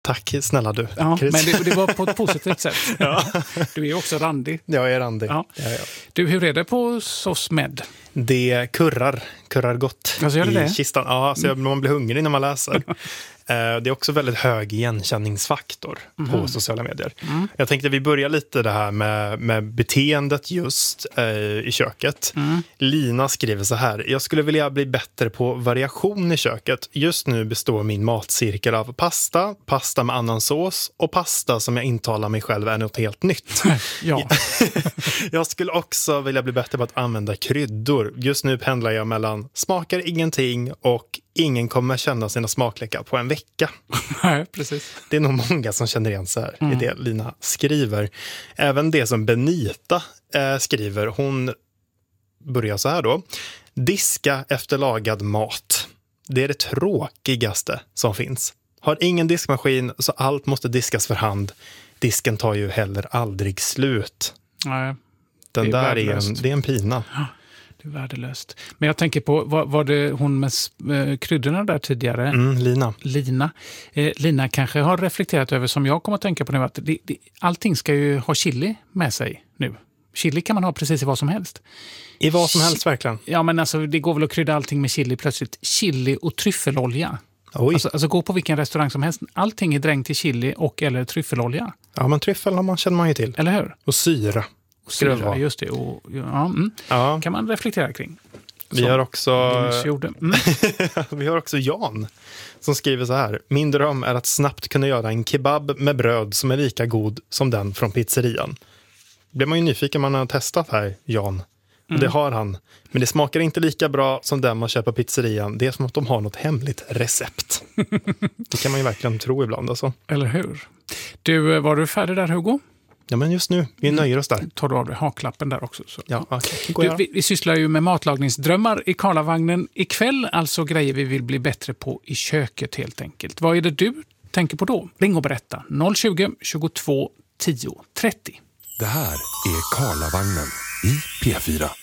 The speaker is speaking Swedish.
Tack snälla du. Ja, Chris. men det var på ett positivt sätt. Ja. Du är också randig. Jag är randig. Ja. Ja, ja. Du, hur är det på SOSMED? Det kurrar gott Alltså, gör det i det? kistan. Ja, så man blir hungrig när man läser. Det är också väldigt hög igenkänningsfaktor på sociala medier. Jag tänkte vi börjar lite det här med beteendet just i köket. Lina skriver så här: jag skulle vilja bli bättre på variation i köket. Just nu består min matcirkel av pasta med annan sås och pasta som jag intalar mig själv är något helt nytt. Ja. Jag skulle också vilja bli bättre på att använda kryddor. Just nu pendlar jag mellan smakar ingenting och ingen kommer känna sina smaklökar på en vecka. Nej, precis. Det är nog många som känner igen så här i det Lina skriver. Även det som Benita skriver, hon börjar så här då. Diska efter lagad mat. Det är det tråkigaste som finns. Har ingen diskmaskin så allt måste diskas för hand. Disken tar ju heller aldrig slut. Nej, Den det är där värdelöst. det är en pina. det är värdelöst. Men jag tänker på, var det hon med kryddorna där tidigare? Lina. Lina kanske har reflekterat över, som jag kommer att tänka på nu, att allting ska ju ha chili med sig nu. Chili kan man ha precis i vad som helst. I vad som helst verkligen. Ja, men alltså det går väl att krydda allting med chili plötsligt. Chili och tryffelolja. Oj. Alltså gå på vilken restaurang som helst. Allting är dränkt i chili och eller tryffelolja. Ja, men tryffel känner man ju till. Eller hur? Och syra. Syra, just det. Och, Ja. Kan man reflektera kring. Vi har också Mm. vi har också Jan som skriver så här: min dröm är att snabbt kunna göra en kebab med bröd som är lika god som den från pizzerian. Blir man ju nyfiken man har testat här, Jan. Och det har han. Men det smakar inte lika bra som den man köper på pizzerian. Det är som att de har något hemligt recept. Det kan man ju verkligen tro ibland alltså. Eller hur? Du, var du färdig där, Hugo? Ja, men just nu, vi nöjer oss där. Tar du av dig haklappen där också? Så. Ja, okay. Vi sysslar ju med matlagningsdrömmar i Karlavagnen ikväll. Alltså grejer vi vill bli bättre på i köket helt enkelt. Vad är det du tänker på då? Ring och berätta. 020 22 10 30. Det här är Karlavagnen i P4.